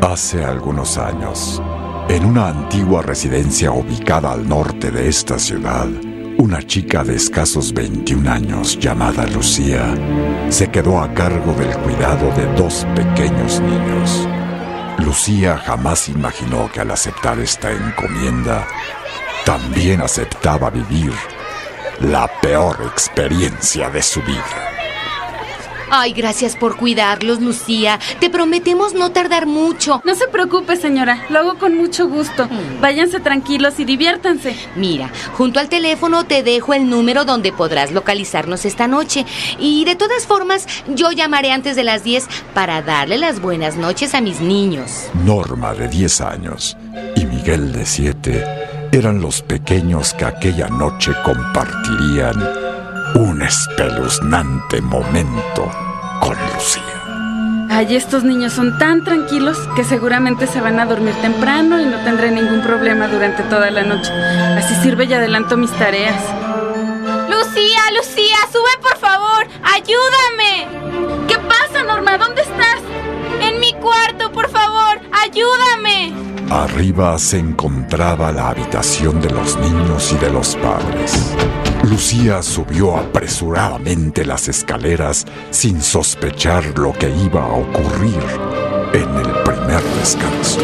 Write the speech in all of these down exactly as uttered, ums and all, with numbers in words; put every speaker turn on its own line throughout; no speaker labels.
Hace algunos años, en una antigua residencia ubicada al norte de esta ciudad, una chica de escasos veintiún años llamada Lucía se quedó a cargo del cuidado de dos pequeños niños. Lucía jamás imaginó que al aceptar esta encomienda, también aceptaba vivir la peor experiencia de su vida.
Ay, gracias por cuidarlos, Lucía. Te prometemos no tardar mucho.
No se preocupe, señora. Lo hago con mucho gusto. Mm. Váyanse tranquilos y diviértanse.
Mira, junto al teléfono te dejo el número donde podrás localizarnos esta noche. Y de todas formas, yo llamaré antes de las diez para darle las buenas noches a mis niños.
Norma, de diez años, y Miguel, de siete, eran los pequeños que aquella noche compartirían un espeluznante momento con Lucía.
Ay, estos niños son tan tranquilos que seguramente se van a dormir temprano y no tendré ningún problema durante toda la noche. Así sirve y adelanto mis tareas.
Lucía, Lucía, sube por favor, ayúdame.
¿Qué pasa, Norma? ¿Dónde estás?
En mi cuarto, por favor, ayúdame.
Arriba se encontraba la habitación de los niños y de los padres. Lucía subió apresuradamente las escaleras sin sospechar lo que iba a ocurrir en el primer descanso.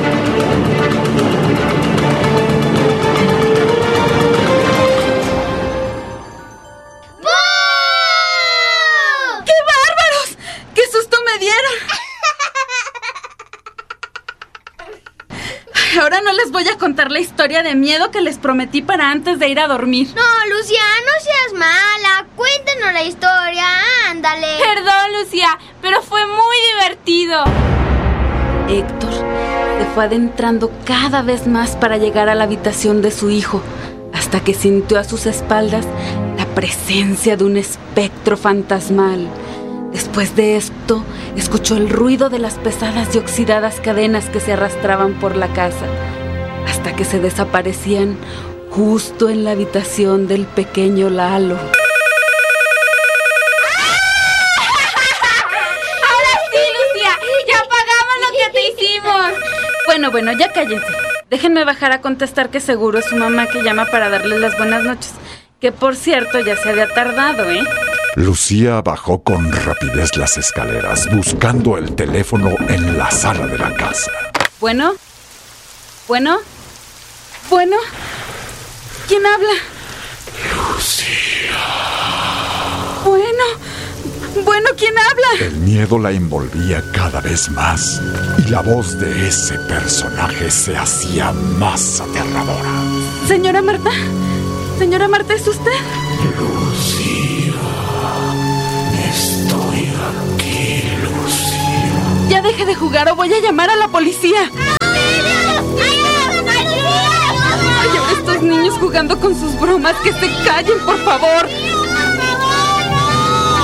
¡Qué bárbaros! ¡Qué susto me dieron! Ahora no les voy a contar la historia de miedo que les prometí para antes de ir a dormir.
No, Lucía, no seas mala. Cuéntanos la historia, ándale.
Perdón, Lucía, pero fue muy divertido.
Héctor se fue adentrando cada vez más para llegar a la habitación de su hijo, hasta que sintió a sus espaldas la presencia de un espectro fantasmal. Después de esto, escuchó el ruido de las pesadas y oxidadas cadenas que se arrastraban por la casa, hasta que se desaparecían justo en la habitación del pequeño Lalo.
¡Ahora sí, Lucía! ¡Ya pagamos lo que te hicimos!
Bueno, bueno, ya cállense. Déjenme bajar a contestar que seguro es su mamá que llama para darles las buenas noches. Que, por cierto, ya se había tardado, ¿eh?
Lucía bajó con rapidez las escaleras, buscando el teléfono en la sala de la casa.
¿Bueno? ¿Bueno? ¿Bueno? ¿Quién habla?
Lucía.
Bueno, bueno, ¿quién habla?
El miedo la envolvía cada vez más y la voz de ese personaje se hacía más aterradora.
Señora Marta, señora Marta, ¿es usted?
Lucía, estoy aquí, Lucía.
Ya deje de jugar o voy a llamar a la policía. Ay, ahora estos niños jugando con sus bromas, que se callen, por favor.